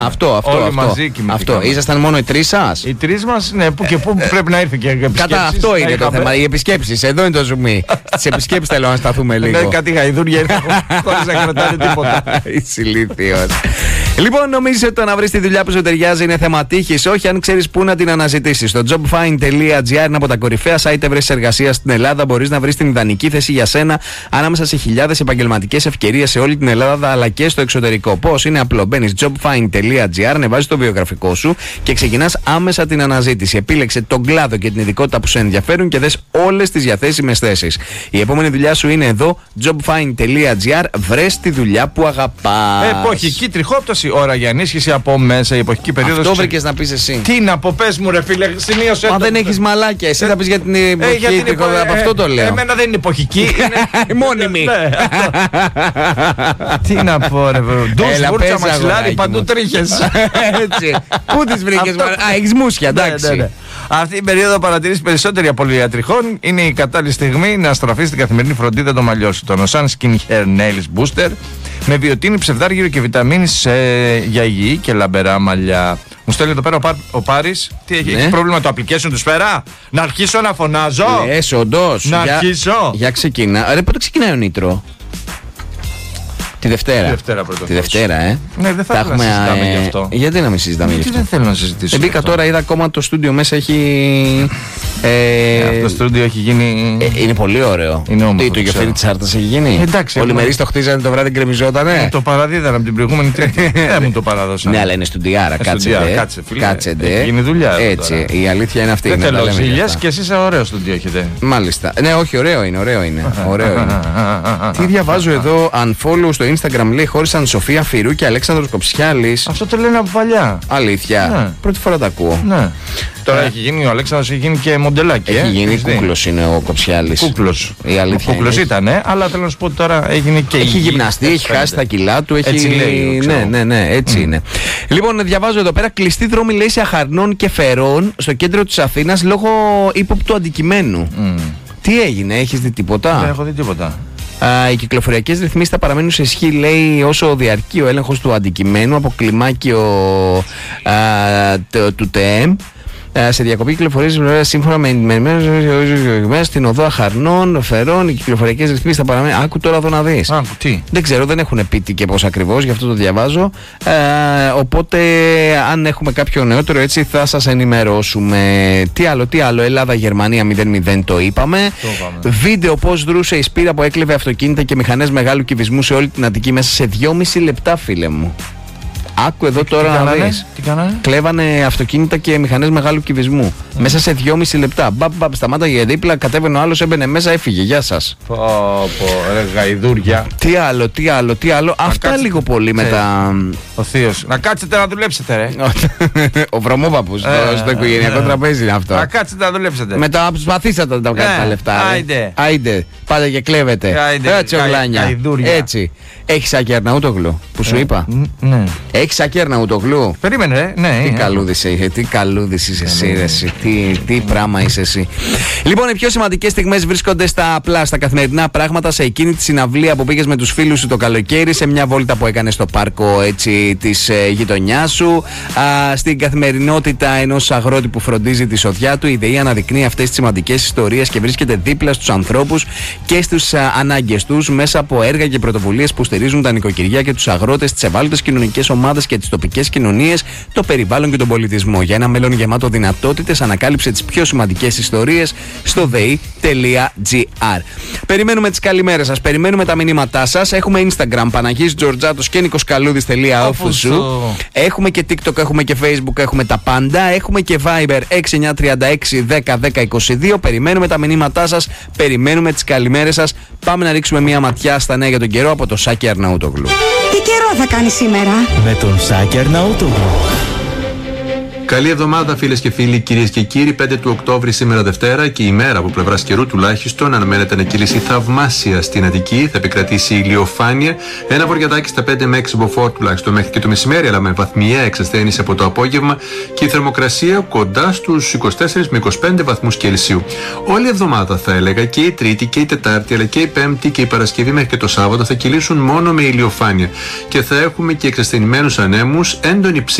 Αυτό. Μαζί αυτό. Ήσασταν μόνο οι τρεις σας. Οι τρεις μας, ναι, που και πού πρέπει να ήρθε και επισκέψεις. Κατά αυτό είναι το θέμα. Οι επισκέψεις. Εδώ είναι το ζουμί. Στις επισκέψεις θέλω να σταθούμε λίγο. Ναι, κάτι γαϊδούρια ήρθαν χωρίς να κρατάνε τίποτα. Είσαι ηλίθιος. Λοιπόν, νομίζεις ότι το να βρεις τη δουλειά που σου ταιριάζει είναι θέμα τύχης? Όχι, αν ξέρεις πού να την αναζητήσεις. Το jobfind.gr είναι από τα κορυφαία site εύρεσης εργασίας στην Ελλάδα. Μπορείς να βρεις την ιδανική θέση για σένα ανάμεσα σε χιλιάδες επαγγελματικές ευκαιρίες σε όλη την Ελλάδα αλλά και στο εξωτερικό. Πώς? Είναι απλό. Μπαίνεις jobfind.gr, ανεβάζεις το βιογραφικό σου και ξεκινάς άμεσα την αναζήτηση. Επίλεξε τον κλάδο και την ειδικότητα που σε ενδιαφέρουν και δες όλες τις διαθέσιμες θέσεις. Η επόμενη δουλειά σου είναι εδώ. jobfind.gr. Βρες τη δουλειά που αγαπάς. Εποχική τριχόπτωση. Ώρα για ενίσχυση από μέσα. Η εποχική περίοδος. Αυτό βρήκες να πεις εσύ. Τι να πω, πες μου, ρε φίλε, σημείωσε. Μα δεν έχεις μαλάκια. Εσύ θα πεις για την εποχική τριχόπτωση. Από αυτό το λέω. Εμένα δεν είναι εποχική. Είναι μόνιμη. Τι να πω, ρε φίλε. Ντους, βούρτσα, μαξιλάρι, παντού τρίχες. Έτσι. Πού τις βρήκες? Έχεις μουσια, εντάξει. Αυτή η περίοδο παρατηρείς περισσότεροι απολυατριχών. Είναι η κατάλληλη στιγμή να στραφείς στην καθημερινή φροντίδα των μαλλιών σου. Το Nosan Skin Hair Nails Booster με βιοτίνη, ψευδάργυρο και βιταμίνης για υγιή και λαμπερά μαλλιά. Μου στέλνει εδώ πέρα ο Πάρης. Τι έχει, έχει πρόβλημα το application του Σφαίρα? Να αρχίσω να φωνάζω? Λες όντως? Να αρχίσω? Για ξεκινά. Ρε, πότε ξεκινάει ο Νίτρο? Τη Δευτέρα. Τη Δευτέρα, Ναι, δεν θα ήθελα να συζητάμε γι' αυτό. Γιατί να μην συζητάμε γι' αυτό? Δεν θέλω να συζητήσω. Μπήκα τώρα, είδα ακόμα το στούντιο μέσα έχει. Αυτό το στούντιο έχει γίνει. Είναι πολύ ωραίο. Είναι όμορφο. Τι, το γεφύρι της Άρτας έχει γίνει? Εντάξει. Πολυμερείς το χτίζανε το βράδυ, γκρεμιζότανε. Το παραδίδανε από την προηγούμενη Τρίτη. Δεν μου το παραδώσανε. Ναι, αλλά είναι στουντιάρα. Κάτσετε. Έχει γίνει δουλειά. Έτσι. Η αλήθεια είναι αυτή. Δεν θέλω ζήλιας και εσείς ωραίο στούντιο έχετε. Μάλιστα. Ναι, όχι, ωραίο είναι. Τι διαβάζω εδώ, unfollow στο Instagram, λέει, χώρισαν Σοφία Φυρού και Αλέξανδρος Κοψιάλης. Αυτό το λένε από παλιά. Αλήθεια. Ναι. Πρώτη φορά τα ακούω. Ναι. Τώρα έχει γίνει ο Αλέξανδρος, έχει γίνει και μοντελάκι. Έχει γίνει κούκλος είναι ο Κοψιάλης. Κούκλος. Η αλήθεια. Κούκλος ήταν, αλλά θέλω να σου πω ότι τώρα έγινε και. Έχει γυμναστεί, έχει χάσει τα κιλά του. Έτσι λέει. Ναι, έτσι είναι. Λοιπόν, διαβάζω εδώ πέρα, κλειστή δρόμη, λέει, σε Αχαρνών και Φερών στο κέντρο της Αθήνας λόγω ύποπτου αντικειμένου. Τι έγινε, έχεις δει τίποτα? Δεν έχω δει τίποτα. Οι κυκλοφοριακές ρυθμίσεις θα παραμένουν σε ισχύ, λέει, όσο διαρκεί ο έλεγχος του αντικειμένου από κλιμάκιο του ΤΕΜ. Σε διακοπή κυκλοφορίας σύμφωνα με ενημερωμένες στην οδό Αχαρνών, Φερών, οι κυκλοφοριακές ρυθμίσεις θα παραμένουν. Άκου τώρα εδώ να δεις. Τι? Δεν ξέρω, δεν έχουν πει τι και πώς ακριβώς, γι' αυτό το διαβάζω. Οπότε, αν έχουμε κάποιο νεότερο, έτσι θα σας ενημερώσουμε. Τι άλλο, Ελλάδα-Γερμανία 0-0 το είπαμε. Βίντεο πώς δρούσε η Σπύρα που έκλεβε αυτοκίνητα και μηχανές μεγάλου κυβισμού σε όλη την Αττική μέσα σε 2,5 λεπτά, φίλε μου. Άκου εδώ τώρα να δεις. Τι κάνανε? Κλέβανε αυτοκίνητα και μηχανές μεγάλου κυβισμού. Μέσα σε 2,5 λεπτά. Μπαμπ, σταμάταγε δίπλα, κατέβαινε ο άλλος, έμπαινε μέσα, έφυγε. Γεια σας. Ρε γαϊδούρια. Τι άλλο. Αυτά λίγο πολύ με τα. Ο θείος. Να κάτσετε να δουλέψετε, ρε. Ο βρωμόπαπους στο οικογενειακό τραπέζι είναι αυτό. Να κάτσετε να δουλέψετε. Μετά προσπαθήσατε να τα βγάλετε τα λεφτά. Άιντε. Πάτε και κλέβετε. Έτσι, ογλάνια. Έτσι. Έχεις Άκη Αρναούτογλου που σου είπα? Ναι. Έχεις Άκη Αρναούτογλου? Περίμενε, ναι. Τι καλούδης είσαι εσύ, ρε, εσύ. Τι πράγμα είσαι εσύ. Λοιπόν, οι πιο σημαντικές στιγμές βρίσκονται στα καθημερινά πράγματα, σε εκείνη τη συναυλία που πήγες με τους φίλους σου το καλοκαίρι, σε μια βόλτα που έκανες στο πάρκο, έτσι, της γειτονιάς σου, στην καθημερινότητα ενός αγρότη που φροντίζει τη σοδιά του. Η ΔΕΗ αναδεικνύει αυτές τις σημαντικές ιστορίες και βρίσκεται δίπλα στους ανθρώπους και στις ανάγκες τους μέσα από έργα και πρωτοβουλίες που στηρίζουν τα νοικοκυριά και τους αγρότες, τις ευάλωτες κοινωνικές ομάδες και τις τοπικές κοινωνίες, το περιβάλλον και τον πολιτισμό. Για ένα μέλλον γεμάτο δυνατότητες, ανακάλυψε τις πιο σημαντικές ιστορίες στο dei.gr. Περιμένουμε τις καλημέρες σας, περιμένουμε τα μηνύματά σας. Έχουμε Instagram, Παναγής Τζορτζάτος και Νικοσκαλούδης.official. Έχουμε και TikTok, έχουμε και Facebook, έχουμε τα πάντα. Έχουμε και Viber 6936 10 10 22. Περιμένουμε τα μηνύματά σας, περιμένουμε τις καλημέρες σας. Πάμε να ρίξουμε μια ματιά στα νέα για τον καιρό από το Σάκη Αρναούτογλου. Τι καιρό θα κάνει σήμερα? Με τον Σάκη Αρναούτογλου. Καλή εβδομάδα, φίλες και φίλοι, κυρίες και κύριοι. 5 του Οκτώβρη, σήμερα Δευτέρα, και η μέρα από πλευράς καιρού τουλάχιστον αναμένεται να κυλήσει θαυμάσια στην Αττική. Θα επικρατήσει ηλιοφάνεια. Ένα βοριατάκι στα 5 με 6 μποφόρ τουλάχιστον μέχρι και το μεσημέρι, αλλά με βαθμιαία εξασθένηση από το απόγευμα, και η θερμοκρασία κοντά στους 24 με 25 βαθμούς Κελσίου. Όλη η εβδομάδα, θα έλεγα, και η Τρίτη και η Τετάρτη, αλλά και η Πέμπτη και η Παρασκευή μέχρι και το Σάββατο θα κυλήσουν μόνο με ηλιοφάνεια. Και θα έχουμε και εξασθενημένους ανέμους, έντονη